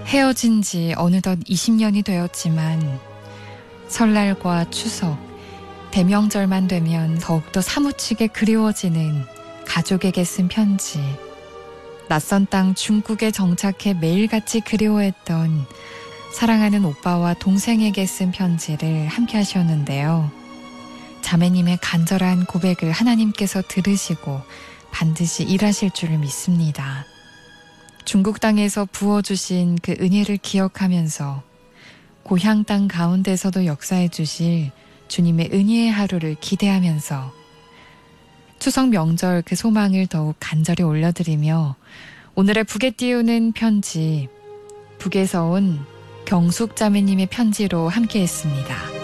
헤어진 지 어느덧 20년이 되었지만 설날과 추석, 대명절만 되면 더욱더 사무치게 그리워지는 가족에게 쓴 편지. 낯선 땅 중국에 정착해 매일같이 그리워했던 사랑하는 오빠와 동생에게 쓴 편지를 함께 하셨는데요. 자매님의 간절한 고백을 하나님께서 들으시고 반드시 일하실 줄을 믿습니다. 중국 땅에서 부어주신 그 은혜를 기억하면서 고향 땅 가운데서도 역사해 주실 주님의 은혜의 하루를 기대하면서 추석 명절 그 소망을 더욱 간절히 올려드리며 오늘의 북에 띄우는 편지, 북에서 온 경숙 자매님의 편지로 함께했습니다.